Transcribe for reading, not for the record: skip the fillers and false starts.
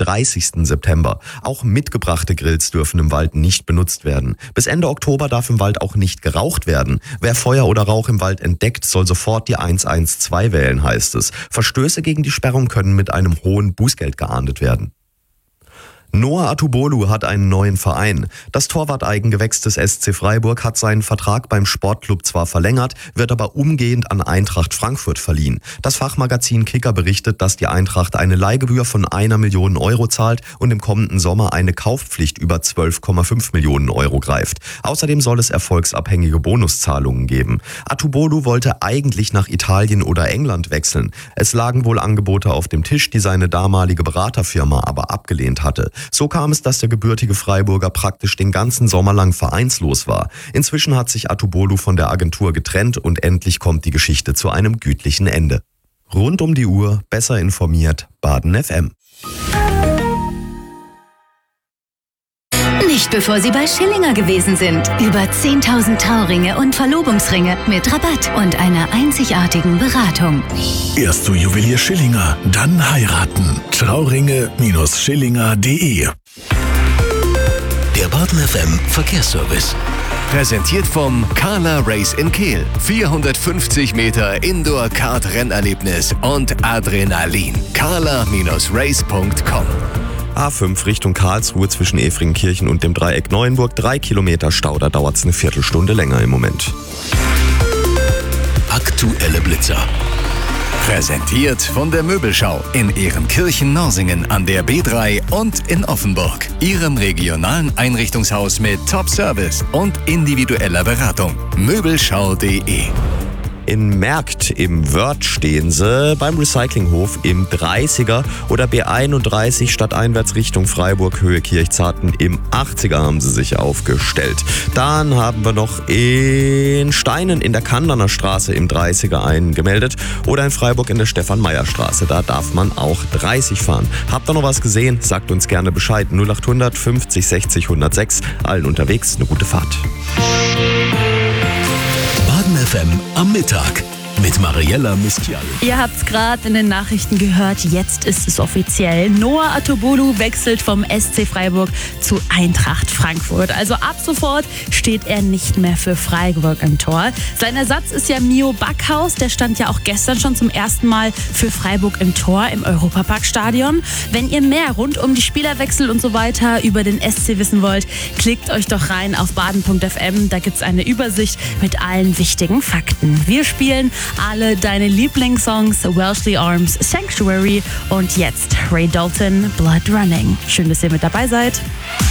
30. September. Auch mitgebrachte Grills dürfen im Wald nicht benutzt werden. Bis Ende Oktober darf im Wald auch nicht geraucht werden. Wer Feuer oder Rauch im Wald entdeckt, soll sofort die 112 wählen, heißt es. Verstöße gegen die Sperrung können mit einem hohen Bußgeld geahndet werden. Noah Atubolu hat einen neuen Verein. Das Torwart-Eigengewächs des SC Freiburg hat seinen Vertrag beim Sportclub zwar verlängert, wird aber umgehend an Eintracht Frankfurt verliehen. Das Fachmagazin Kicker berichtet, dass die Eintracht eine Leihgebühr von 1 Million Euro zahlt und im kommenden Sommer eine Kaufpflicht über 12,5 Millionen Euro greift. Außerdem soll es erfolgsabhängige Bonuszahlungen geben. Atubolu wollte eigentlich nach Italien oder England wechseln. Es lagen wohl Angebote auf dem Tisch, die seine damalige Beraterfirma aber abgelehnt hatte. So kam es, dass der gebürtige Freiburger praktisch den ganzen Sommer lang vereinslos war. Inzwischen hat sich Atubolu von der Agentur getrennt und endlich kommt die Geschichte zu einem gütlichen Ende. Rund um die Uhr, besser informiert, Baden FM. Nicht bevor Sie bei Schillinger gewesen sind. Über 10.000 Trauringe und Verlobungsringe mit Rabatt und einer einzigartigen Beratung. Erst zu Juwelier Schillinger, dann heiraten. Trauringe-Schillinger.de. Der Baden FM Verkehrsservice. Präsentiert vom Carla Race in Kehl. 450 Meter Indoor-Kart-Rennerlebnis und Adrenalin. carla-race.com. A5 Richtung Karlsruhe zwischen Efringkirchen und dem Dreieck Neuenburg. 3 Kilometer Stau, da dauert es eine Viertelstunde länger im Moment. Aktuelle Blitzer. Präsentiert von der Möbelschau in Ehrenkirchen-Norsingen an der B3 und in Offenburg. Ihrem regionalen Einrichtungshaus mit Top-Service und individueller Beratung. Möbelschau.de. In Märkt im Wörth stehen sie beim Recyclinghof im 30er oder B31 stadteinwärts Richtung Freiburg, Höhe Kirchzarten im 80er haben sie sich aufgestellt. Dann haben wir noch in Steinen in der Kanderner Straße im 30er einen gemeldet oder in Freiburg in der Stefan-Meyer-Straße. Da darf man auch 30 fahren. Habt ihr noch was gesehen? Sagt uns gerne Bescheid. 0800 50 60 106. Allen unterwegs eine gute Fahrt. Baden FM am Mittag mit Mariella Mistial. Ihr habt es gerade in den Nachrichten gehört, jetzt ist es offiziell. Noah Atubolu wechselt vom SC Freiburg zu Eintracht Frankfurt. Also ab sofort steht er nicht mehr für Freiburg im Tor. Sein Ersatz ist ja Mio Backhaus. Der stand ja auch gestern schon zum ersten Mal für Freiburg im Tor im Europaparkstadion. Wenn ihr mehr rund um die Spielerwechsel und so weiter über den SC wissen wollt, klickt euch doch rein auf baden.fm. Da gibt es eine Übersicht mit allen wichtigen Fakten. Wir spielen alle deine Lieblingssongs, Welshly Arms, Sanctuary und jetzt Ray Dalton, Blood Running. Schön, dass ihr mit dabei seid.